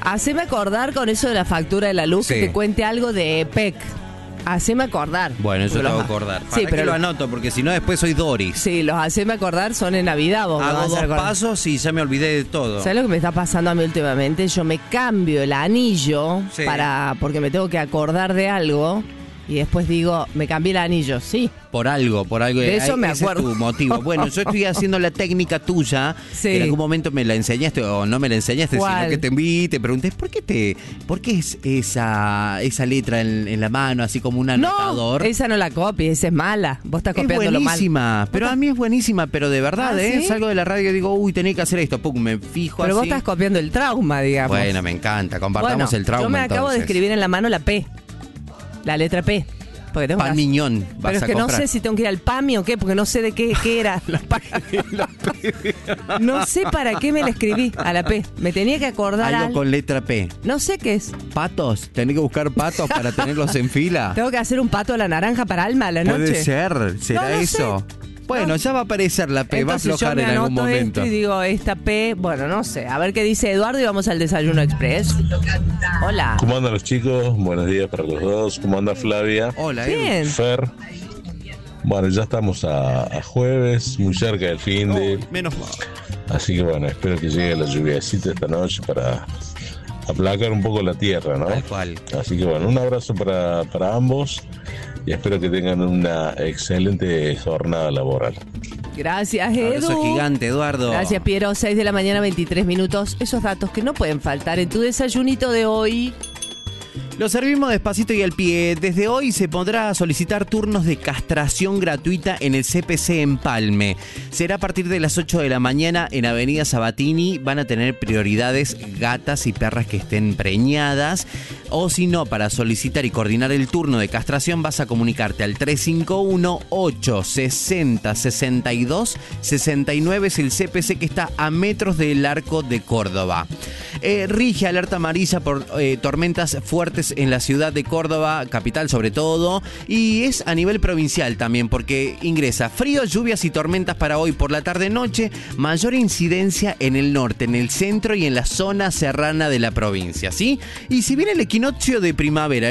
Haceme acordar con eso de la factura de la luz, Sí. que te cuente algo de EPEC. Haceme acordar. Bueno, eso Porque te hago los- acordar. Sí, ¿Para pero qué lo anoto? Porque si no después soy Doris. Sí, los haceme acordar son en Navidad. Vos me vas Hago a dos acordar. pasos y ya me olvidé de todo. ¿Sabes lo que me está pasando a mí últimamente? Yo me cambio el anillo Sí. porque me tengo que acordar de algo y después digo, me cambié el anillo, sí. Por algo. De eso me ese acuerdo. es tu motivo. Bueno, yo estoy haciendo la técnica tuya. Sí. Que en algún momento me la enseñaste o no me la enseñaste, ¿Cuál? sino que te vi y te pregunté, ¿por qué es esa letra en la mano, así como un anotador? No, esa no la copies, esa es mala. Vos estás Es copiando lo mal. buenísima, pero a mí es buenísima, pero de verdad, ¿Ah, sí? Salgo de la radio y digo, uy, tenés que hacer esto, pum, me fijo Pero vos así. estás copiando el trauma, digamos. Bueno, me encanta, compartamos Bueno, el trauma. yo me acabo de entonces. escribir en la mano la P, la letra P. Porque tengo Pan que- miñón, Pero vas es a que comprar. no sé si tengo que ir al PAMI o qué, porque no sé de qué era. No sé para qué me la escribí a la P. Me tenía que acordar Algo algo. con letra P. No sé qué es. ¿Patos? ¿Tenés que buscar patos para tenerlos en fila? Tengo que hacer un pato a la naranja para Alma a la noche. Puede ser, ¿será No, no eso? Bueno, No. ya va a aparecer la P, Entonces va a aflojar yo me en algún anoto momento. esto y digo, esta P, bueno, no sé. A ver qué dice Eduardo y vamos al Desayuno Express. Hola. ¿Cómo andan los chicos? Buenos días para los dos. ¿Cómo anda Flavia? Hola, Edu. Bien. Fer. Bueno, ya estamos a jueves, muy cerca del fin de... Menos mal. Así que bueno, espero que llegue la lluviacita esta noche para aplacar un poco la tierra, ¿no? Tal cual. Así que bueno, un abrazo para ambos y espero que tengan una excelente jornada laboral. Gracias, Abrazo Edu. gigante, Eduardo. Gracias, Piero. 6 de la mañana, 23 minutos. Esos datos que no pueden faltar en tu desayunito de hoy. Lo servimos despacito y al pie. Desde hoy se podrá solicitar turnos de castración gratuita en el CPC Empalme. Será a partir de las 8 de la mañana en Avenida Sabatini. Van a tener prioridades gatas y perras que estén preñadas. O si no, para solicitar y coordinar el turno de castración vas a comunicarte al 351-860-62-69. Es el CPC que está a metros del Arco de Córdoba. Rige alerta amarilla por tormentas fuertes en la ciudad de Córdoba, capital sobre todo, y es a nivel provincial también, porque ingresa frío, lluvias y tormentas para hoy por la tarde-noche, mayor incidencia en el norte, en el centro y en la zona serrana de la provincia, ¿sí? Y si viene el equinoccio de primavera,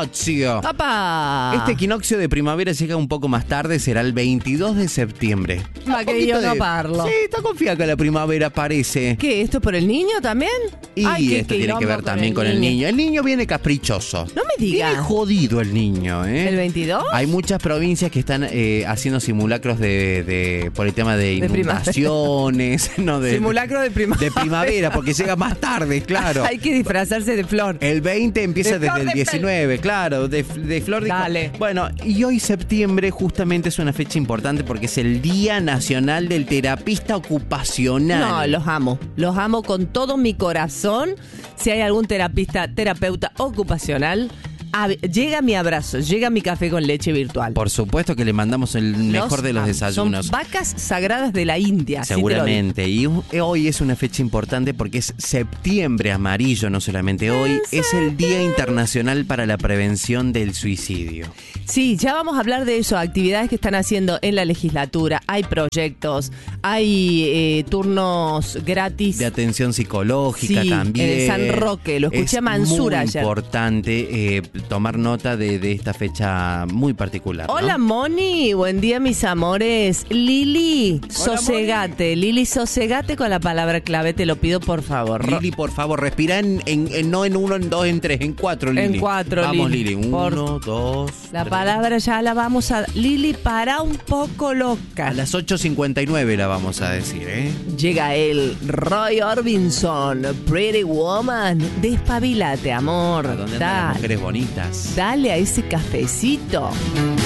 ¡Papá! este equinoccio de primavera llega un poco más tarde, será el 22 de septiembre. Para que Poquito yo no parlo. Sí, está confiada que la primavera aparece. ¿Qué? ¿Esto por el niño también? Y Ay, qué esto tiene que quilombo ver también con el niño. El niño viene caprichoso. No me digas. Viene jodido el niño, ¿eh? ¿El 22? Hay muchas provincias que están haciendo simulacros por el tema de primavera. inundaciones. No, Simulacro de primavera. De primavera, porque llega más tarde, claro. Hay que disfrazarse de flor. El 20 empieza De flor desde el de 19, claro, de flor de... Dale. Bueno, y hoy septiembre justamente es una fecha importante porque es el Día Nacional del Terapista Ocupacional. No, los amo con todo mi corazón. Si hay algún terapeuta ocupacional, llega mi abrazo, llega mi café con leche virtual. Por supuesto que le mandamos el mejor de los amo. desayunos. Son vacas sagradas de la India. así te lo digo. Seguramente. Y hoy es una fecha importante porque es septiembre amarillo, no solamente hoy. Es el Día Internacional para la Prevención del Suicidio. Sí, ya vamos a hablar de eso, actividades que están haciendo en la legislatura. Hay proyectos, hay turnos gratis. De atención psicológica Sí, también. en el San Roque, lo escuché a Mansura Es ayer. muy importante tomar nota de esta fecha muy particular, ¿no? Hola, Moni, buen día, mis amores. Lili, Hola, sosegate. Lili, sosegate con la palabra clave, te lo pido por favor. Lili, por favor, respira no en 1, en 2, en 3, en 4, Lili. En 4, Vamos, Lili. Lili. Por- 1, 2, La 3. palabra ya la vamos a... Lili, para un poco loca. A las 8:59 la vamos a decir, ¿eh? Llega el Roy Orbison, Pretty Woman. Despabilate, amor. ¿A dónde andan las mujeres bonitas? Dale a ese cafecito.